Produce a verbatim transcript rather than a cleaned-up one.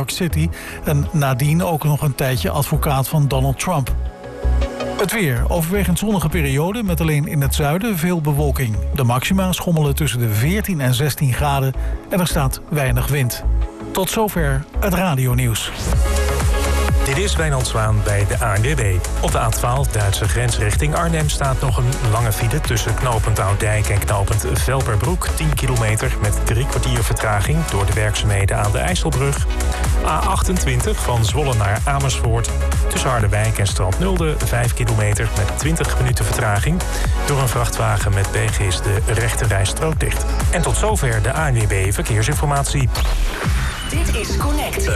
York City en nadien ook nog een tijdje advocaat van Donald Trump. Het weer. Overwegend zonnige periode met alleen in het zuiden veel bewolking. De maxima schommelen tussen de veertien en zestien graden en er staat weinig wind. Tot zover het radionieuws. Dit is Wijnand Zwaan bij de A N W B. Op de A twaalf Duitse grens richting Arnhem staat nog een lange file tussen knooppunt Ouddijk en knooppunt Velperbroek. tien kilometer met drie kwartier vertraging door de werkzaamheden aan de IJsselbrug. A achtentwintig van Zwolle naar Amersfoort. Tussen Harderwijk en Strand Nulde vijf kilometer met twintig minuten vertraging. Door een vrachtwagen met pech is de rechte rijstrook dicht. En tot zover de A N W B Verkeersinformatie. Dit is Connect.